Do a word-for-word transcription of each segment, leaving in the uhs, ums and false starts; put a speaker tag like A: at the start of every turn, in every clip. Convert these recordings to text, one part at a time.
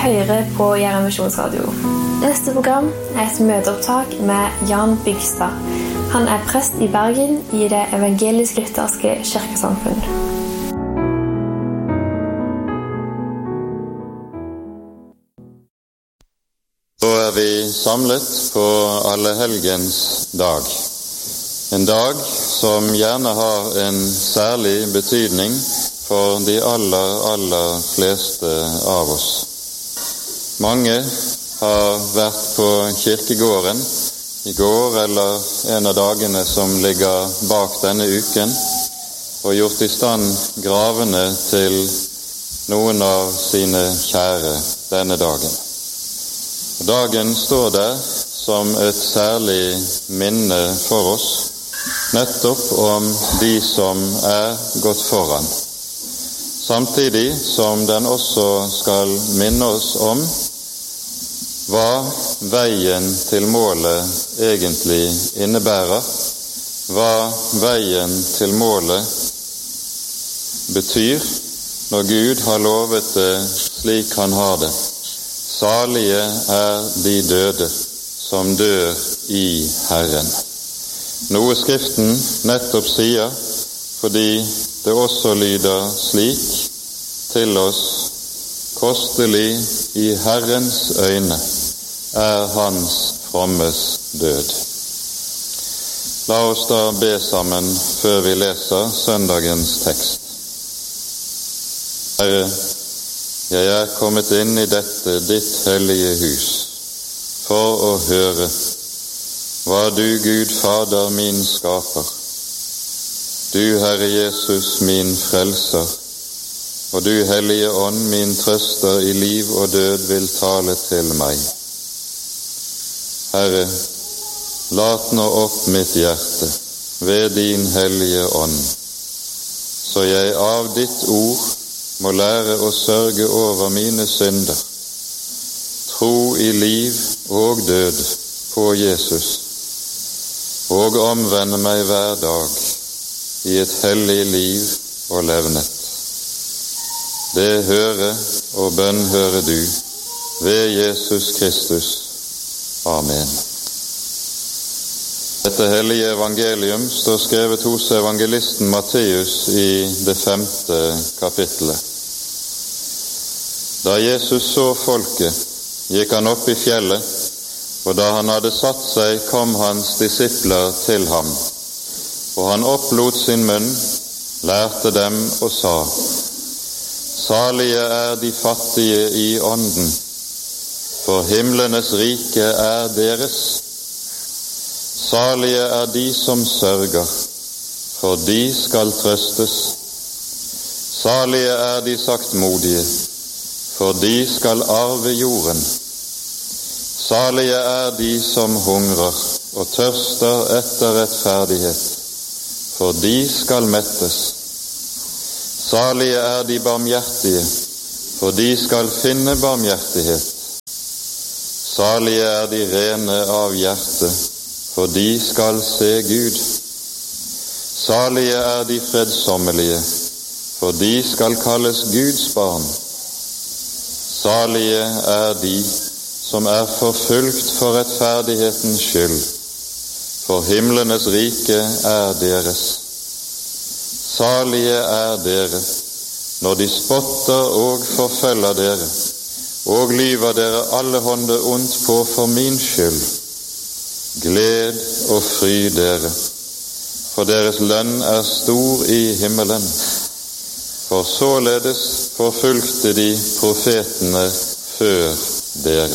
A: hører på Jæren Misjonsradio. Neste program er et møteopptak med Jan Bygstad. Han er prest i Bergen i det evangelisk-lutherske kirkesamfunn.
B: Så er vi samlet på Allehelgens dag. En dag som gjerne har en særlig betydning for de aller, aller fleste av oss. Mange har vært på kirkegården i går eller en av dagene som ligger bak denne uken, og gjort i stand gravene til noen av sine kjære denne dagen. Dagen står der som et særlig minne for oss, nettopp om de som er gått foran. Samtidig som den også skal minne oss om hva veien til målet egentlig innebærer, hva veien til målet betyr når Gud har lovet det slik han har det. Salige er de døde som dør i Herren. Noe Skriften nettopp sier, fordi det også lyder slik til oss: kostelig i Herrens øyne er hans frommes død. La oss da be sammen før vi leser søndagens tekst. Herre, jeg er kommet inn i dette ditt hellige hus for å høre hva du, Gud Fader, min skaper, du, Herre Jesus, min frelser, og du, Hellige Ånd, min trøster i liv og død, vil tale til meg. Herre, lat nå opp mitt hjerte ved din Hellige Ånd, så jeg av ditt ord må lære å sørge over mine synder, tro i liv og død på Jesus, og omvende meg hver dag i et hellig liv og levnet. Det høre og bønn høre du ved Jesus Kristus. Amen. Dette hellige evangelium står skrevet hos evangelisten Matteus i det femte kapittelet. Da Jesus så folket, gikk han opp i fjellet, og da han hadde satt seg, kom hans disipler til ham. Og han opplot sin munn, lærte dem og sa: Salige er de fattige i ånden, for himlenes rike er deres. Salige er de som sørger, for de skal trøstes. Salige er de saktmodige, for de skal arve jorden. Salige er de som hungrer og tørster etter rettferdighet, for de skal mettes. Salige er de barmhjertige, for de skal finne barmhjertighet. Salige er de rene av hjerte, for de skal se Gud. Salige er de fredsommelige, for de skal kalles Guds barn. Salige er de som er forfulgt for rettferdighetens skyld, for himlenes rike er deres. Salige er dere når de spotter og forfølger dere, og lyver dere allehånde ondt på for min skyld. Gled og fry dere, for deres lønn er stor i himmelen. For således forfulgte de profetene før dere.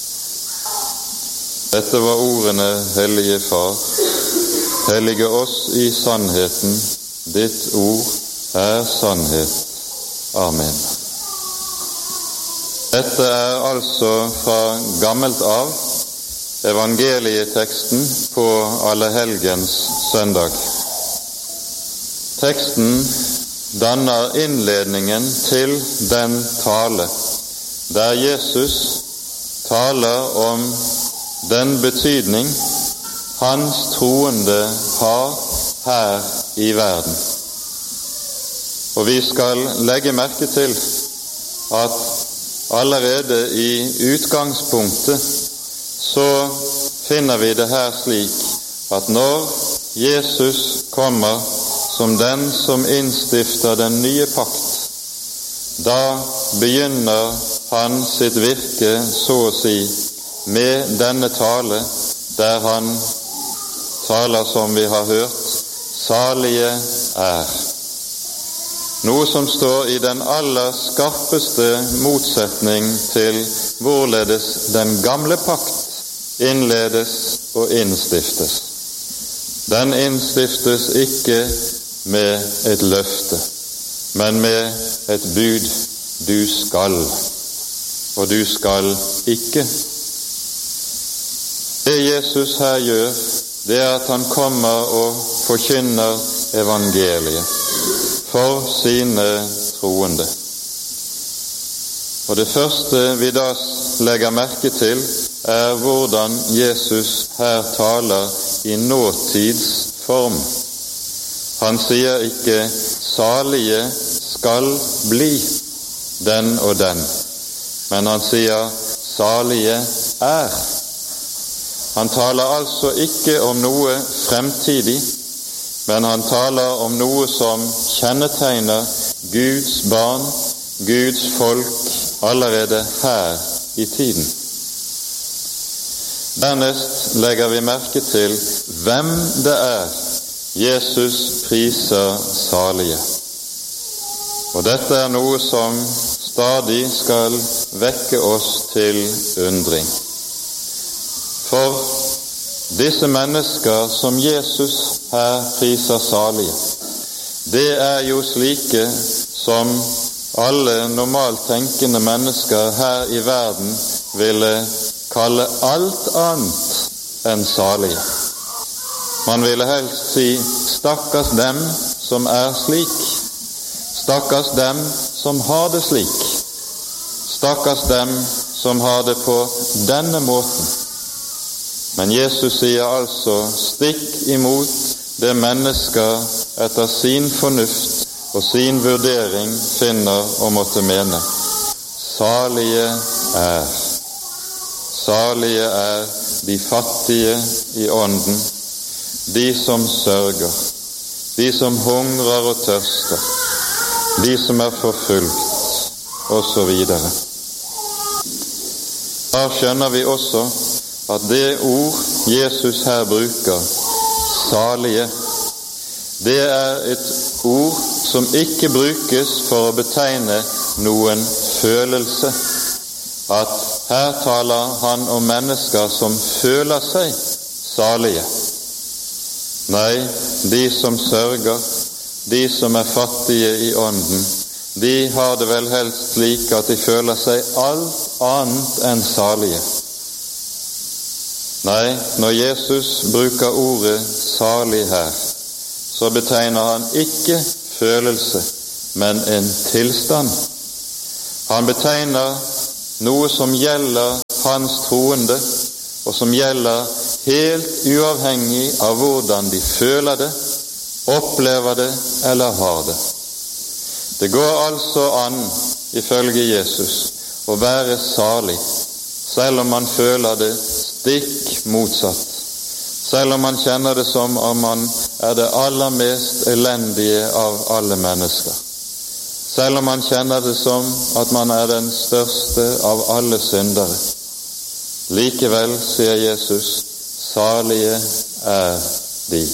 B: Dette var ordene, Hellige Far. Hellige oss i sannheten. Ditt ord er sannhet. Amen. Dette er altså fra gammelt av evangelieteksten på Allehelgens søndag. Teksten danner innledningen til den tale der Jesus taler om den betydning hans troende har her i verden. Og vi skal legge merke til at allerede i utgangspunktet så finner vi det her slik at når Jesus kommer som den som innstifter den nye pakt, da begynner han sitt virke så å si med denne tale, der han taler som vi har hørt, salige er. Noe som står i den aller skarpeste motsetning til hvorledes den gamle pakt innledes og innstiftes. Den innstiftes ikke med et løfte, men med et bud: du skal, og du skal ikke. Det Jesus her gjør, det er at han kommer og forkynner evangeliet for sine troende. Og det første vi da legger merke til, er hvordan Jesus her taler i nåtidsform. Han sier ikke salige skal bli den og den, men han sier salige er. Han taler altså ikke om noe fremtidig, men han taler om noe som kjennetegner Guds barn, Guds folk, allerede her i tiden. Dernest legger vi merke til hvem det er Jesus priser salige. Og dette er noe som stadig skal vekke oss til undring. For disse mennesker som Jesus her priser salige, det er jo slike som alle normalt tenkende mennesker her i verden ville kalle alt annet enn salige. Man ville helst si stakkars dem som er slik, stakkars dem som har det slik, stakkars dem som har det på denne måten. Men Jesus sier altså stikk imot det mennesker etter sin fornuft og sin vurdering finner å måtte mene. Salige er. Salige er de fattige i ånden, de som sørger, de som hungrer og tørster, de som er forfulgt, og så videre. Da skjønner vi også at det ord Jesus her bruker, salige, det er et ord som ikke brukes for å betegne noen følelse. At her taler han om mennesker som føler seg salige. Nei, de som sørger, de som er fattige i ånden, de har det vel helst slik at de føler seg alt annet enn salige. Nei, når Jesus bruker ordet salig her, så betegner han ikke følelse, men en tilstand. Han betegner noe som gjelder hans troende, og som gjelder helt uavhengig av hvordan de føler det, opplever det eller har det. Det går altså an, ifølge Jesus, å være salig, selv om man føler det stikk motsatt, selv om man kjenner det som om man er det aller mest elendige av alle mennesker, selv om man kjenner det som at man er den største av alle syndere. Likevel, sier Jesus, salige er de.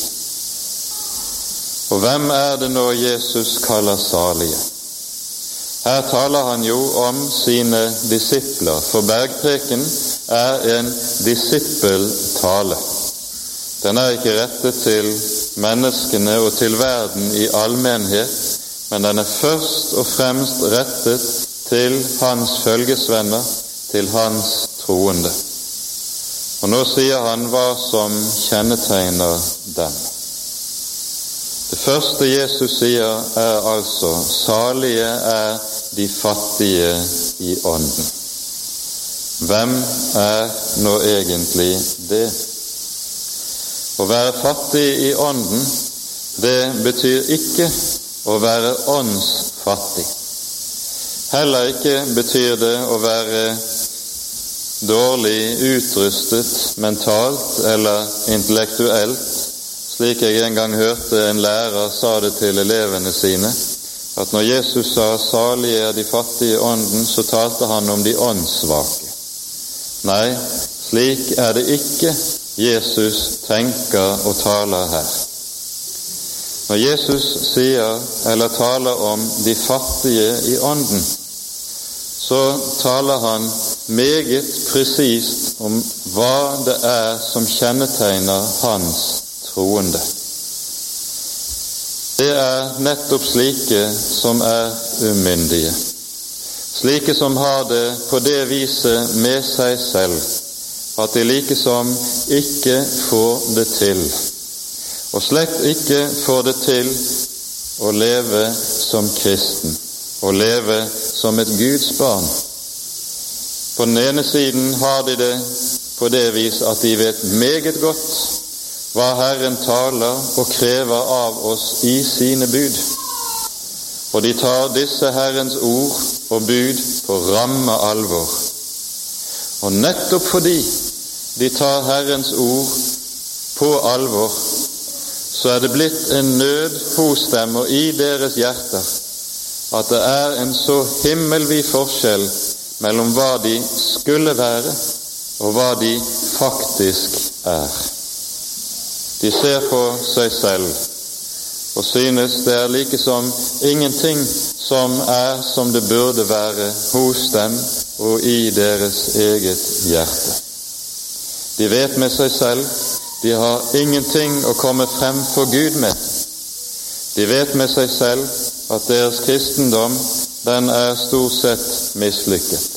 B: Og hvem er det nå Jesus kaller salige? Her taler han jo om sine disipler, for bergpreken er en disippeltale. Den er ikke rettet til menneskene og til verden i allmennhet, men den er først og fremst rettet til hans følgesvenner, til hans troende. Og nå sier han hva som kjennetegner dem. Det første Jesus sier er altså, salige er de fattige i ånden. Hvem er nå egentlig det? Å være fattig i ånden, det betyr ikke å være åndsfattig. Heller ikke betyr det å være dårlig utrustet mentalt eller intellektuelt, slik jeg en gang hørte en lærer sa det til elevene sine, at når Jesus sa salige er de fattige i ånden, så talte han om de åndssvake. Nei, slik er det ikke Jesus tenker og taler her. Når Jesus sier eller taler om de fattige i ånden, så taler han meget presist om hva det er som kjennetegner hans troende. Det er nettopp slike som er umyndige, slike som har det på det viset med seg selv, at de likesom ikke får det til, og slett ikke får det til å leve som kristen, å leve som et Guds barn. På den ene siden har de det på det vis at de vet meget godt hva Herren taler og krever av oss i sine bud, og de tar disse Herrens ord og bud på ramme alvor. Og nettopp fordi de tar Herrens ord på alvor, så er det blitt en nød hos dem og i deres hjerter at det er en så himmelvid forskjell mellom hva de skulle være og hva de faktisk er. De ser på seg selv og synes det er like som ingenting som er som det burde være hos dem og i deres eget hjerte. De vet med seg selv, de har ingenting å komme frem for Gud med. De vet med seg selv at deres kristendom, den er stort sett mislykket.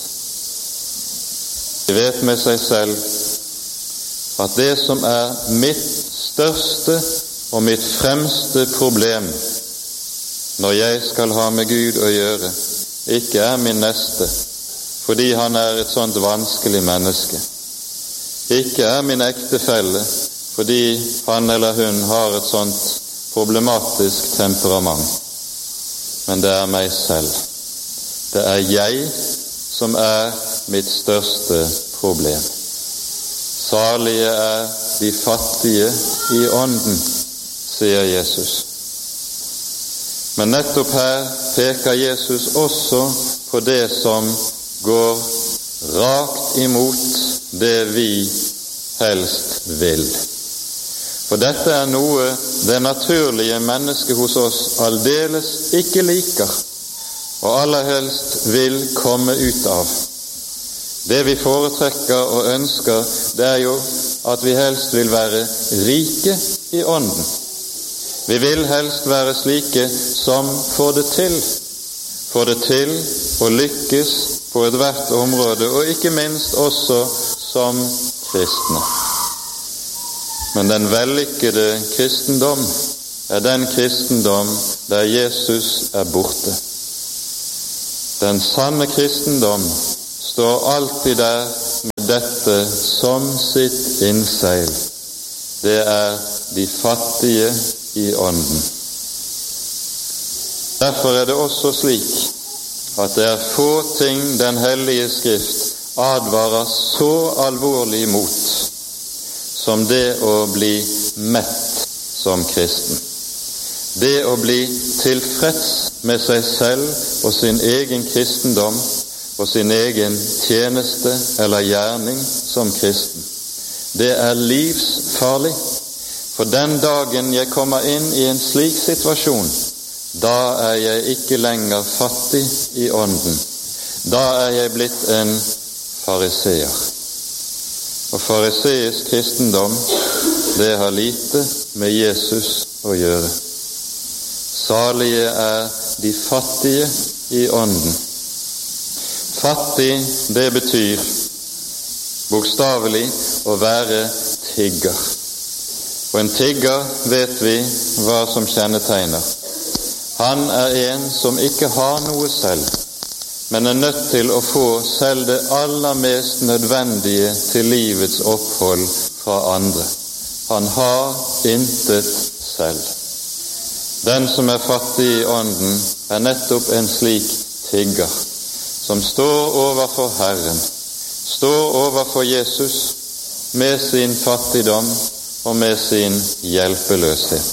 B: De vet med seg selv at det som er mitt største og mitt fremste problem når jeg skal ha med Gud å gjøre, ikke er min neste, fordi han er et sånt vanskelig menneske. Ikke er min ektefelle, fordi han eller hun har et sånt problematisk temperament. Men det er meg selv. Det er jeg som er mitt største problem. Salige er de fattige i ånden, sier Jesus. Men nettopp her peker Jesus også på det som går rakt imot det vi helst vil. For dette er noe det naturlige mennesket hos oss aldeles ikke liker, og aller helst vil komme ut av. Det vi foretrekker og ønsker, det er jo at vi helst vil være rike i ånden. Vi vil helst være slike som får det til, får det til å lykkes på et hvert område, og ikke minst også som kristne. Men den vellykkede kristendom er den kristendom der Jesus er borte. Den sanne kristendom står alltid der med dette som sitt innseil. Det er de fattige i ånden. Derfor er det også slik at det er få ting Den hellige Skrift advarer så alvorlig imot som det å bli mett som kristen. Det å bli tilfreds med seg selv og sin egen kristendom og sin egen tjeneste eller gjerning som kristen. Det er livsfarlig, for den dagen jeg kommer inn i en slik situasjon, da er jeg ikke lenger fattig i ånden. Da er jeg blitt en fariseer. Og fariseisk kristendom, det har lite med Jesus å gjøre. Salige er de fattige i ånden. Fattig, det betyr bokstavelig å være tigger. Og en tigger vet vi hva som kjennetegner. Han er en som ikke har noe selv, men er nødt til å få selv det aller mest nødvendige til livets opphold fra andre. Han har intet selv. Den som er fattig i ånden, er nettopp en slik tigger. som står overfor Herren, står overfor Jesus med sin fattigdom og med sin hjelpeløshet.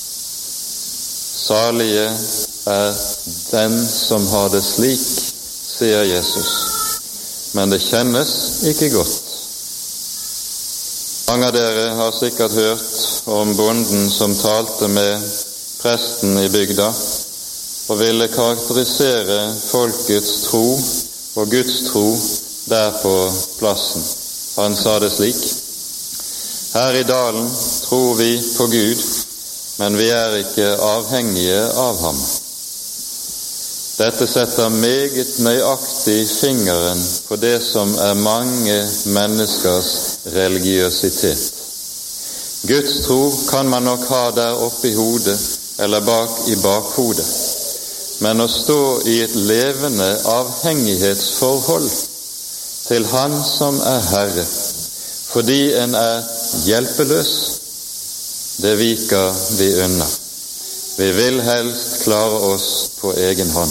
B: Salige er den som har det slik, sier Jesus, men det kjennes ikke godt. Mange av dere har sikkert hørt om bonden som talte med presten i bygda og ville karakterisere folkets tro og Guds tro der på plassen. Han sa det slik: her i dalen tror vi på Gud, men vi er ikke avhengige av ham. Dette setter meget nøyaktig fingeren på det som er mange menneskers religiøsitet. Guds tro kan man nok ha der oppe i hodet eller bak i bakhodet, men å stå i et levende avhengighetsforhold til Han som er Herre, fordi en er hjelpeløs, det viker vi unna. Vi vil helst klare oss på egen hånd.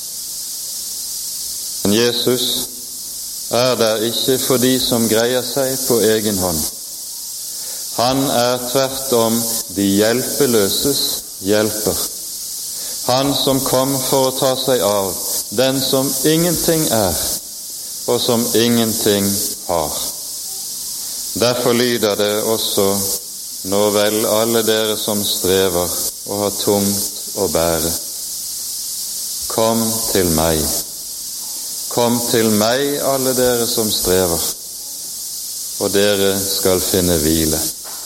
B: Men Jesus er der ikke for de som greier seg på egen hånd. Han er tvert om de hjelpeløses hjelper. Han som kom for å ta seg av den som ingenting er, og som ingenting har. Derfor lyder det også: nå vel, alle dere som strever og har tungt å bære, kom til meg. Kom til meg, alle dere som strever, og dere skal finne hvile.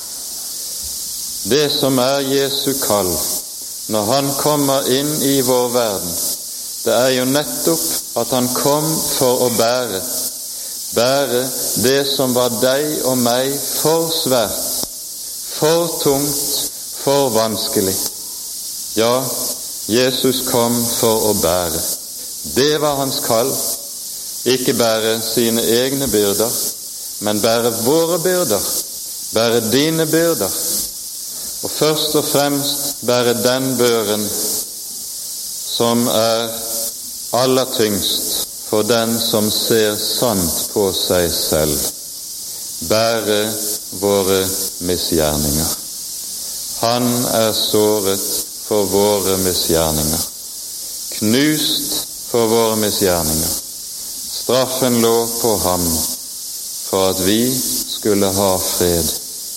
B: Det som er Jesu kall når han kommer inn i vår verden, det er jo nettopp at han kom for å bære, bære det som var deg og meg for svært, for tungt, for vanskelig. Ja, Jesus kom for å bære. Det var hans kall. Ikke bære sine egne byrder, men bære våre byrder, bære dine byrder, og først og fremst bære den børen som er aller tyngst for den som ser sant på seg selv. Bære våre misgjerninger. Han er såret for våre misgjerninger, knust for våre misgjerninger. Straffen lå på ham for at vi skulle ha fred.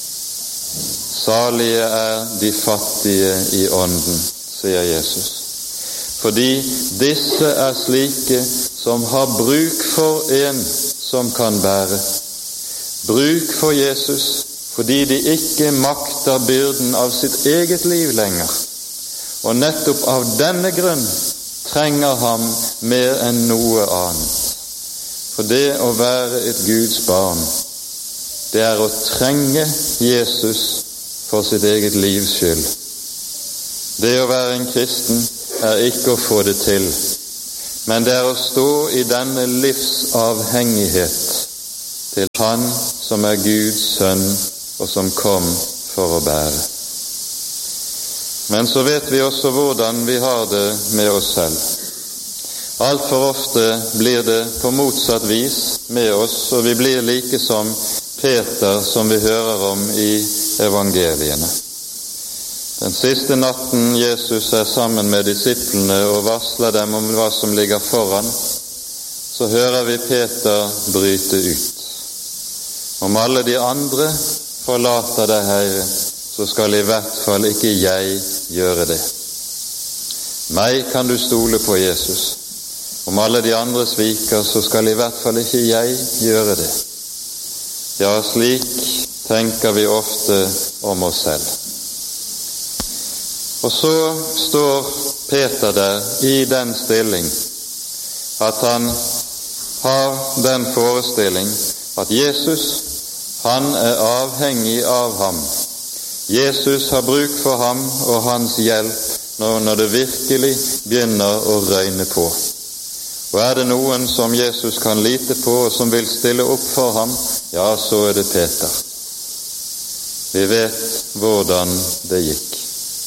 B: Salige er de fattige i ånden, sier Jesus, fordi disse er slike som har bruk for en som kan bære. Bruk for Jesus fordi de ikke makter byrden av sitt eget liv lenger, og nettopp av denne grunn trenger ham mer enn noe annet. For det å være et Guds barn, det er å trenge Jesus for sitt eget livs skyld. Det å være en kristen er ikke å få det til, men det er å stå i denne livsavhengighet til Han som er Guds sønn, og som kom for å bære. Men så vet vi også hvordan vi har det med oss selv. Alt for ofte blir det på motsatt vis med oss, og vi blir like som Peter, som vi hører om i evangeliene. Den siste natten Jesus er sammen med disiplene og varsler dem om hva som ligger foran, så hører vi Peter bryte ut. Om alle de andre forlater deg, Herre, så skal i hvert fall ikke jeg gjøre det. Meg kan du stole på, Jesus. Om alle de andre sviker, så skal i hvert fall ikke jeg gjøre det. Ja, slik tenker vi ofte om oss selv. Og så står Peter der i den stilling at han har den forestilling at Jesus, han er avhengig av ham. Jesus har bruk for ham og hans hjelp når det virkelig begynner å røyne på. Og er det noen som Jesus kan lite på og som vil stille opp for ham, ja, så er det Peter. Vi vet hvordan det gikk.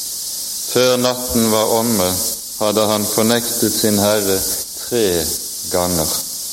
B: Før natten var omme, hadde han fornektet sin Herre tre ganger.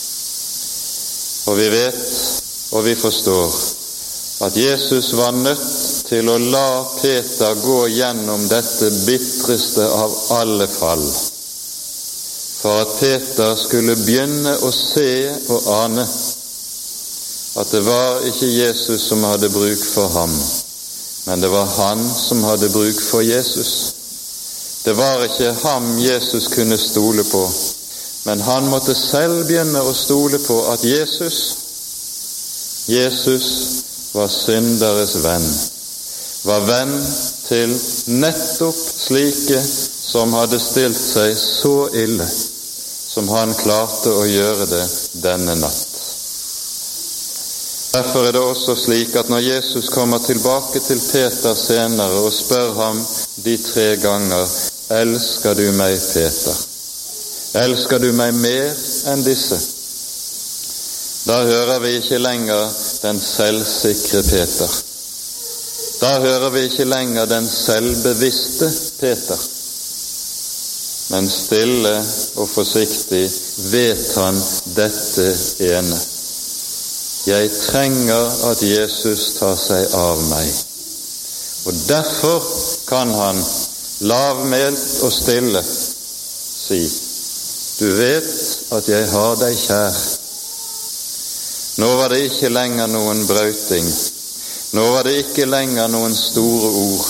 B: Og vi vet, og vi forstår, at Jesus var nødt til å la Peter gå gjennom dette bitreste av alle fall, for at Peter skulle begynne å se og ane at det var ikke Jesus som hadde bruk for ham, men det var han som hadde bruk for Jesus. Det var ikke ham Jesus kunne stole på, men han måtte selv begynne å stole på at Jesus, Jesus var synderes venn, var venn til nettopp slike som hadde stilt seg så ille som han klarte å gjøre det denne natt. Derfor er det også slik at når Jesus kommer tilbake til Peter senere og spør ham de tre ganger: elsker du meg, Peter? Elsker du meg mer enn disse? Da hører vi ikke lenger den selvsikre Peter. Da hører vi ikke lenger den selvbevisste Peter. Men stille og forsiktig vet han dette ene: jeg trenger at Jesus tar seg av meg. Og derfor kan han lavmælt og stille si: du vet at jeg har deg kjær. Nå var det ikke lenger noen brauting. Nå var det ikke lenger noen store ord.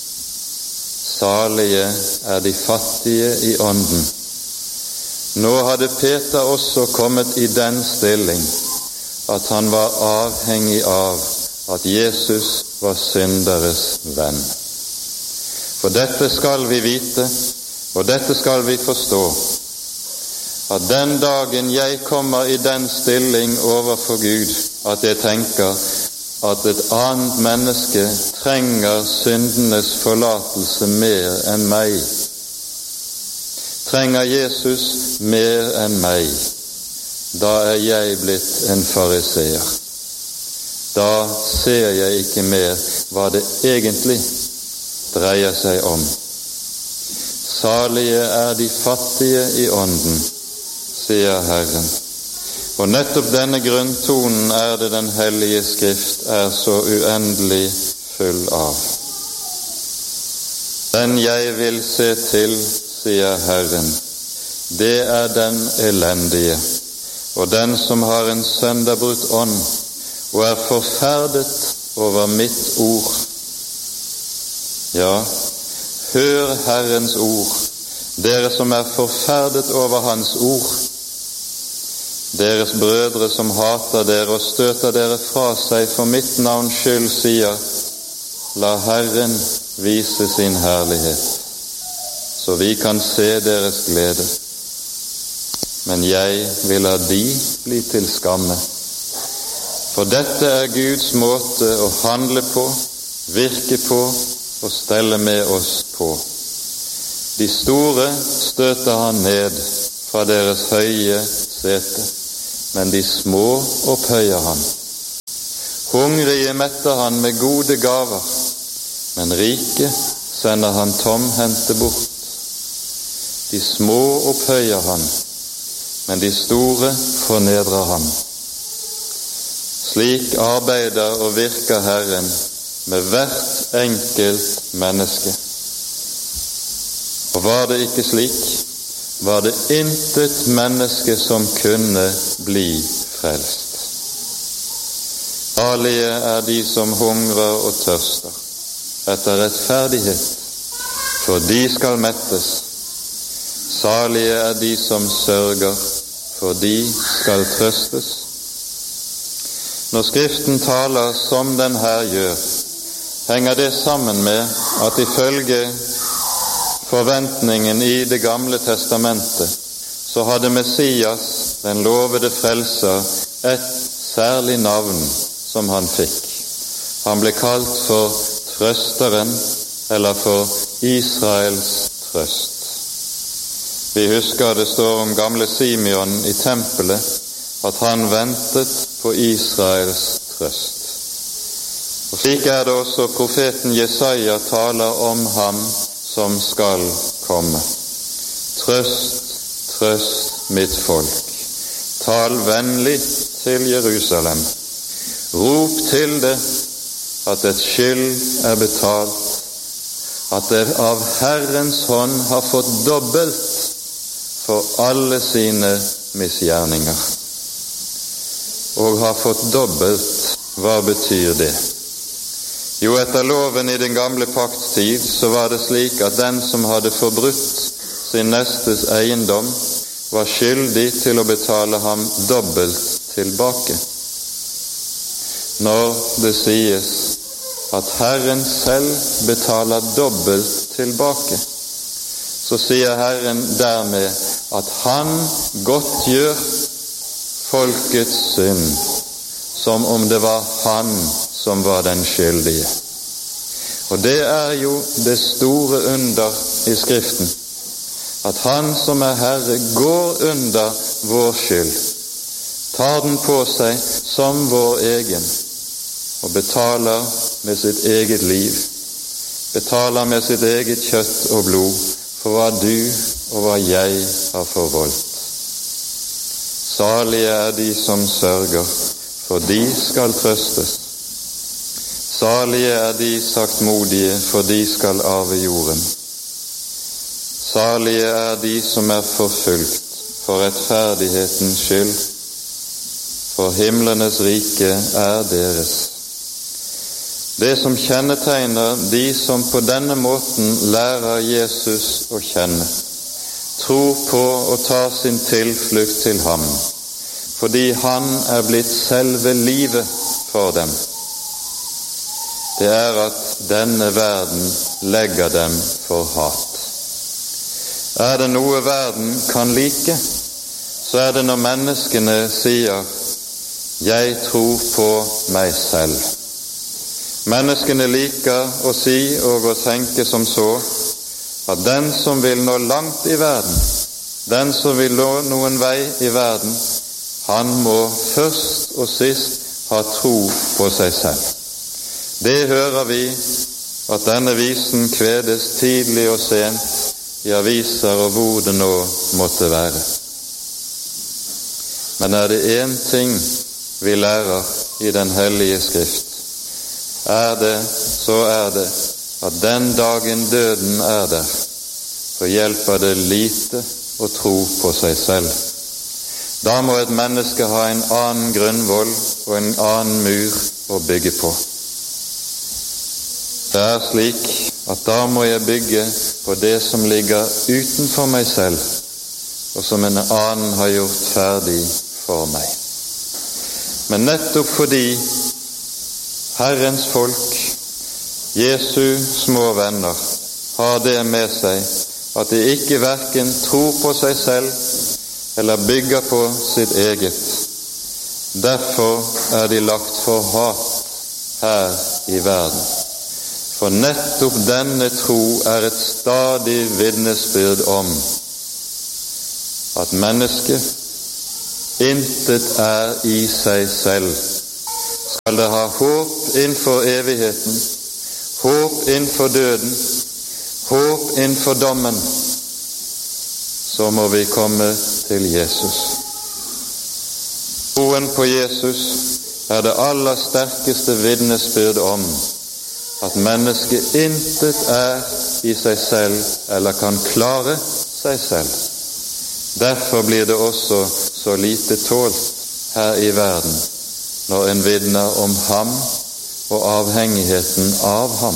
B: Salige er de fattige i ånden. Nå hadde Peter også kommet i den stilling at han var avhengig av at Jesus var synderes venn. For dette skal vi vite, og dette skal vi forstå, at den dagen jeg kommer i den stilling overfor Gud at jeg tenker at et annet menneske trenger syndenes forlatelse mer enn meg, trenger Jesus mer enn meg, da er jeg blitt en fariseer. Da ser jeg ikke mer hva det egentlig dreier seg om. Salige er de fattige i ånden, sier Herren. Og nettopp denne grunntonen er det Den hellige Skrift er så uendelig full av. Den jeg vil se til, sier Herren, det er den elendige, og den som har en sønderbrutt ånd, og er forferdet over mitt ord. Ja, hør Herrens ord, dere som er forferdet over hans ord. Deres brødre som hater dere og støter dere fra seg for mitt navns skyld, sier: la Herren vise sin herlighet, så vi kan se deres glede. Men jeg vil la de bli til skamme. For dette er Guds måte å handle på, virke på og stelle med oss på. De store støter han ned fra deres høye sete, men de små opphøyer han. Hungrige metter han med gode gaver, men rike sender han tomhendte bort. De små opphøyer han, men de store fornedrer han. Slik arbeider og virker Herren med hvert enkelt menneske. Og var det ikke slik, var det intet menneske som kunne bli frelst. Salige er de som hungrer og tørster etter rettferdighet, for de skal mettes. Salige er de som sørger, for de skal trøstes. Når Skriften taler som den her gjør, henger det sammen med at ifølge forventningen i Det gamle testamentet, så hadde Messias, den lovede frelser, et særlig navn som han fikk. Han ble kalt for Trøsteren, eller for Israels trøst. Vi husker det står om gamle Simeon i tempelet, at han ventet på Israels trøst. Og slik er det også profeten Jesaja taler om ham som skal komme. Trøst, trøst mitt folk, tal vennlig til Jerusalem. Rop til det at et skyld er betalt, at det av Herrens hånd har fått dobbelt for alle sine misgjerninger. Og har fått dobbelt, hva betyr det? Jo, etter loven i den gamle pakttid så var det slik at den som hadde forbrutt sin nestes eiendom, var skyldig til å betale ham dobbelt tilbake. Når det sies at Herren selv betaler dobbelt tilbake, så sier Herren dermed at han godtgjør folkets synd, som om det var han som var den skyldige. Og det er jo det store under i Skriften, at han som er Herre går under vår skyld, tar den på seg som vår egen, og betaler med sitt eget liv, betaler med sitt eget kjøtt og blod for hva du og hva jeg har forvoldt. Salige er de som sørger, for de skal trøstes. Salige er de saktmodige, for de skal arve jorden. Salige er de som er forfulgt for rettferdighetens skyld, for himlenes rike er deres. Det som kjennetegner de som på denne måten lærer Jesus å kjenne, tror på og tar sin tilflukt til ham, fordi han er blitt selve livet for dem, det er at denne verden legger dem for hat. Er det noe verden kan like, så er det når menneskene sier, jeg tror på meg selv. Menneskene liker å si og å tenke som så, at den som vil nå langt i verden, den som vil nå noen vei i verden, han må først og sist ha tro på seg selv. Det hører vi at denne visen kvedes tidlig og sent i aviser og hvor det nå måtte være. Men er det en ting vi lærer i den hellige Skrift, er det, så er det at den dagen døden er der, så hjelper det lite å tro på seg selv. Da må et menneske ha en annen grunnvoll og en annen mur å bygge på. Det er slik at da må jeg bygge på det som ligger utenfor meg selv, og som en annen har gjort ferdig for meg. Men nettopp fordi Herrens folk, Jesu små venner, har det med seg at de ikke hverken tror på seg selv eller bygger på sitt eget. Derfor er de lagt for hat her i verden. For nettopp denne tro er et stadig vitnesbyrd om at mennesket intet er i seg selv. Skal det ha håp innenfor evigheten, håp innenfor døden, håp innenfor dommen, så må vi komme til Jesus. Troen på Jesus er det aller sterkeste vitnesbyrd om at mennesket intet er i seg selv eller kan klare seg selv. Derfor blir det også så lite tålt her i verden når en vitner om ham og avhengigheten av ham.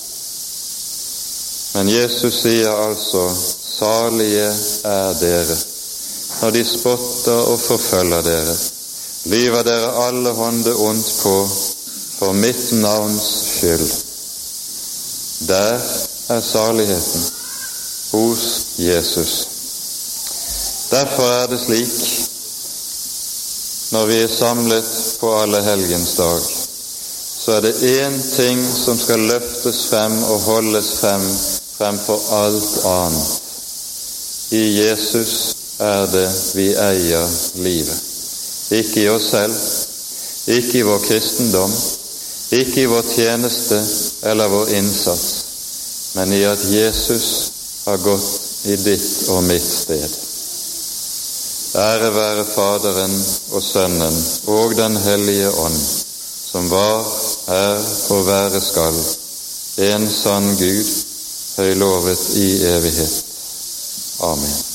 B: Men Jesus sier altså, salige er dere når de spotter og forfølger dere, lyver dere alle hånde ondt på for mitt navns skyld. Der er saligheten hos Jesus. Derfor er det slik, når vi er samlet på Allehelgens dag, så er det én ting som skal løftes frem og holdes frem fremfor alt annet. I Jesus er det vi eier livet. Ikke i oss selv, ikke i vår kristendom, ikke i vår tjeneste eller vår innsats, men i at Jesus har gått i ditt og mitt sted. Ære være Faderen og Sønnen og den hellige ånd, som var, er og være skal, en sann Gud, høylovet i evighet. Amen.